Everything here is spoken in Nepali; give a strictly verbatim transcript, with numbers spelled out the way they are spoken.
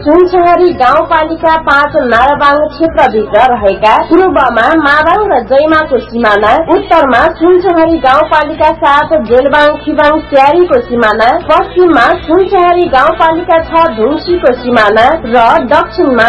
सुनसहरी गाउँपालिका पाँच नाराबाङ क्षेत्रभित्र रहेका पूर्वमा माबाङ र जैमाको सिमाना, उत्तरमा सुनसहरी गाउँपालिका सात जेलबाङ खिबाङ स्यारीको सिमाना, पश्चिममा सुनसहरी गाउँपालिका छ धुम्सीको सिमाना र दक्षिणमा